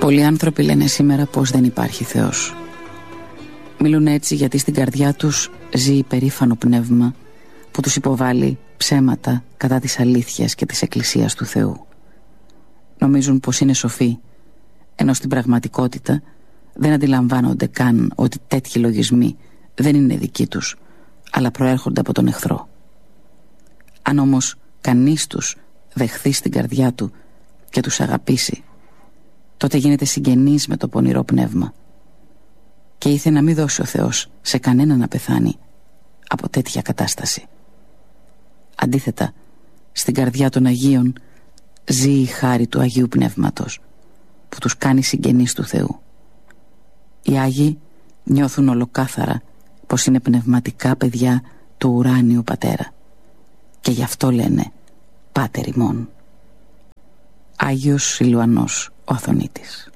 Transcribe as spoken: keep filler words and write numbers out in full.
Πολλοί άνθρωποι λένε σήμερα πως δεν υπάρχει Θεός. Μιλούν έτσι γιατί στην καρδιά τους ζει υπερήφανο πνεύμα που τους υποβάλλει ψέματα κατά της αλήθειας και της Εκκλησίας του Θεού. Νομίζουν πως είναι σοφοί, ενώ στην πραγματικότητα δεν αντιλαμβάνονται καν ότι τέτοιοι λογισμοί δεν είναι δικοί τους, αλλά προέρχονται από τον εχθρό. Αν όμως κανείς τους δεχθεί στην καρδιά του και τους αγαπήσει, τότε γίνεται συγγενής με το πονηρό πνεύμα και ήθελε να μην δώσει ο Θεός σε κανένα να πεθάνει από τέτοια κατάσταση. Αντίθετα, στην καρδιά των Αγίων ζει η χάρη του Αγίου Πνεύματος που τους κάνει συγγενείς του Θεού. Οι Άγιοι νιώθουν ολοκάθαρα πως είναι πνευματικά παιδιά του ουράνιου Πατέρα και γι' αυτό λένε Πάτερ ημών. Άγιος Σιλουανός ο Αθωνίτης.